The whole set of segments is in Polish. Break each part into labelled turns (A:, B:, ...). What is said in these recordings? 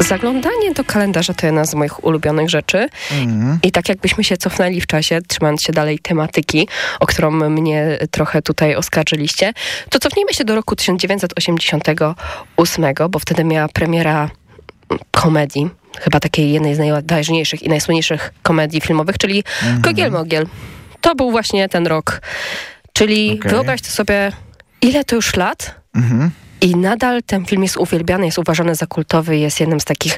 A: zaglądanie do kalendarza to jedna z moich ulubionych rzeczy. I tak jakbyśmy się cofnęli w czasie, trzymając się dalej tematyki, o którą mnie trochę tutaj oskarżyliście, to cofnijmy się do roku 1988, bo wtedy miała premiera komedii, chyba takiej jednej z najważniejszych i najsłynniejszych komedii filmowych, czyli Kogiel-Mogiel. To był właśnie ten rok. Czyli wyobraźcie sobie, ile to już lat i nadal ten film jest uwielbiany, jest uważany za kultowy, jest jednym z takich,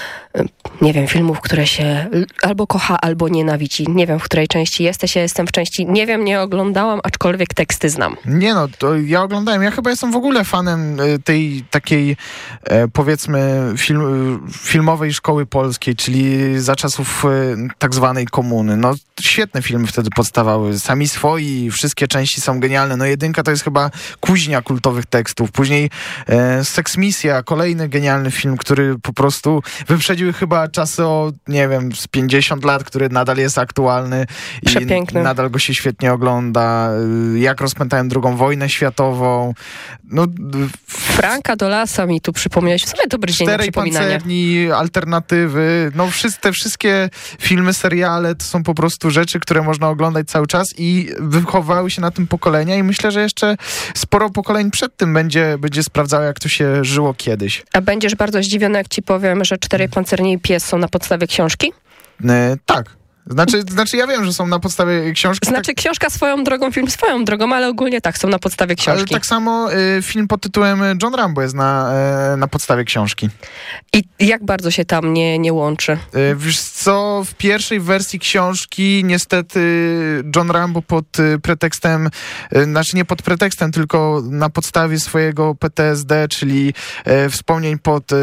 A: nie wiem, filmów, które się albo kocha, albo nienawidzi. Nie wiem, w której części jesteś, ja jestem w części, nie wiem, nie oglądałam, aczkolwiek teksty znam.
B: Nie no, to ja oglądałem. Ja chyba jestem w ogóle fanem tej takiej, powiedzmy, filmowej szkoły polskiej, czyli za czasów tak zwanej komuny. No, świetne filmy wtedy powstawały. Sami swoi, wszystkie części są genialne. No, jedynka to jest chyba kuźnia kultowych tekstów. Później Seksmisja, kolejny genialny film, który po prostu wyprzedził chyba czasy o, nie wiem, z 50 lat, który nadal jest aktualny.
A: Przepiękny.
B: I nadal go się świetnie ogląda. Jak rozpętałem II wojnę światową. No,
A: Franka Dolasa mi tu przypomniałeś. W sumie dobry dzień na przypominanie.
B: Pancerni, Alternatywy. No, te wszystkie filmy, seriale to są po prostu rzeczy, które można oglądać cały czas i wychowały się na tym pokolenia i myślę, że jeszcze sporo pokoleń przed tym będzie sprawdzało, jak to się żyło kiedyś.
A: A będziesz bardzo zdziwiony, jak ci powiem, że 4 pancerni i pies są na podstawie książki?
B: Tak. Znaczy ja wiem, że są na podstawie książki.
A: Znaczy książka swoją drogą, film swoją drogą, ale ogólnie tak, są na podstawie książki.
B: Ale tak samo film pod tytułem John Rambo jest na podstawie książki.
A: I jak bardzo się tam nie łączy?
B: Wiesz co, w pierwszej wersji książki niestety John Rambo pod pretekstem, znaczy nie pod pretekstem, tylko na podstawie swojego PTSD, czyli wspomnień,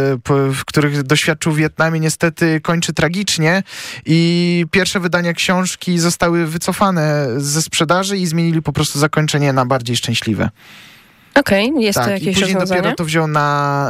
B: w których doświadczył w Wietnamie, niestety kończy tragicznie i pierwsze wydania książki zostały wycofane ze sprzedaży i zmienili po prostu zakończenie na bardziej szczęśliwe.
A: Okej, jest to jakieś rozwiązanie?
B: I później dopiero to wziął na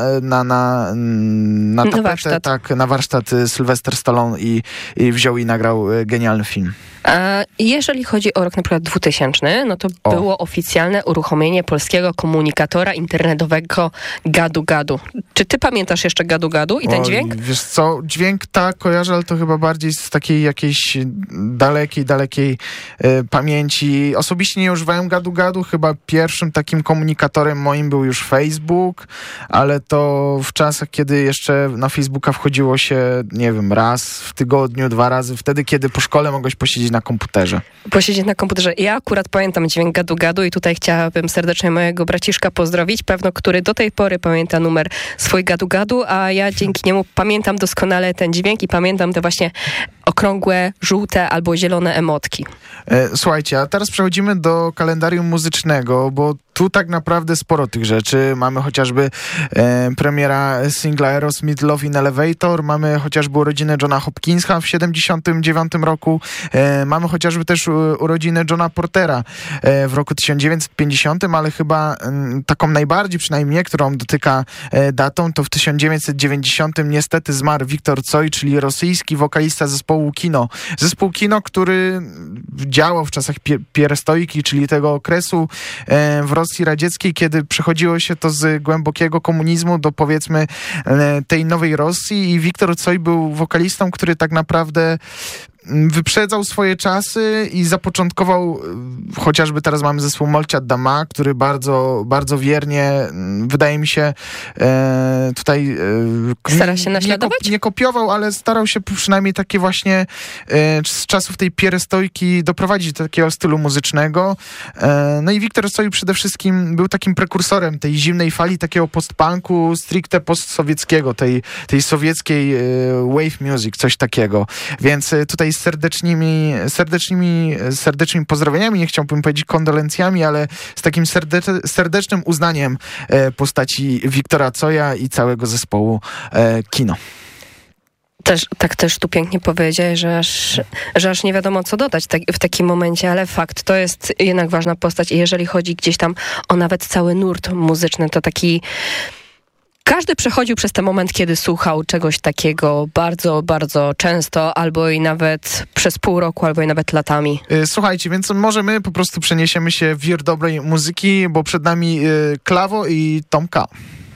B: tapetę,
A: warsztat.
B: tak, na warsztat Sylwester Stallone i wziął i nagrał genialny film.
A: A jeżeli chodzi o rok na przykład 2000, no to było oficjalne uruchomienie polskiego komunikatora internetowego Gadu Gadu. Czy ty pamiętasz jeszcze Gadu Gadu i ten dźwięk?
B: Wiesz co, dźwięk tak kojarzę, ale to chyba bardziej z takiej jakiejś dalekiej pamięci. Osobiście nie używałem Gadu Gadu, chyba pierwszym takim komunikatorem moim był już Facebook, ale to w czasach, kiedy jeszcze na Facebooka wchodziło się, nie wiem, raz w tygodniu, 2 razy, wtedy, kiedy po szkole mogłeś posiedzieć na komputerze.
A: Posiedzieć na komputerze. Ja akurat pamiętam dźwięk Gadu Gadu i tutaj chciałabym serdecznie mojego braciszka pozdrowić, pewno, który do tej pory pamięta numer swój Gadu Gadu, a ja dzięki niemu pamiętam doskonale ten dźwięk i pamiętam te właśnie okrągłe, żółte albo zielone emotki.
B: Słuchajcie, a teraz przechodzimy do kalendarium muzycznego, bo tu tak naprawdę sporo tych rzeczy. Mamy chociażby premiera singla Aerosmith Love in Elevator, mamy chociażby urodziny Johna Hopkinsa w 79 roku, mamy chociażby też urodziny Johna Portera w roku 1950, ale chyba taką najbardziej, przynajmniej którą dotyka datą, to w 1990 niestety zmarł Wiktor Tsoi, czyli rosyjski wokalista zespołu Kino. Zespół Kino, który działał w czasach pierestojki, czyli tego okresu w Rosji radzieckiej, kiedy przechodziło się to z głębokiego komunizmu do, powiedzmy, tej nowej Rosji i Wiktor Tsoi był wokalistą, który tak naprawdę wyprzedzał swoje czasy i zapoczątkował, chociażby teraz mamy zespół Molchat Dama, który bardzo, bardzo wiernie, wydaje mi się, tutaj
A: stara się naśladować?
B: Nie kopiował, ale starał się przynajmniej takie właśnie z czasów tej pierestojki doprowadzić do takiego stylu muzycznego. No i Wiktor Tsoi przede wszystkim był takim prekursorem tej zimnej fali, takiego postpunku stricte postsowieckiego, tej sowieckiej wave music, coś takiego. Więc tutaj serdecznymi pozdrowieniami, nie chciałbym powiedzieć kondolencjami, ale z takim serdecznym uznaniem postaci Wiktora Tsoja i całego zespołu Kino.
A: Tak też tu pięknie powiedziałeś, że aż nie wiadomo co dodać w takim momencie, ale fakt, to jest jednak ważna postać i jeżeli chodzi gdzieś tam o nawet cały nurt muzyczny, to taki... Każdy przechodził przez ten moment, kiedy słuchał czegoś takiego bardzo, bardzo często, albo i nawet przez pół roku, albo i nawet latami.
B: Słuchajcie, więc może my po prostu przeniesiemy się w wir dobrej muzyki, bo przed nami Klawo i Tom K.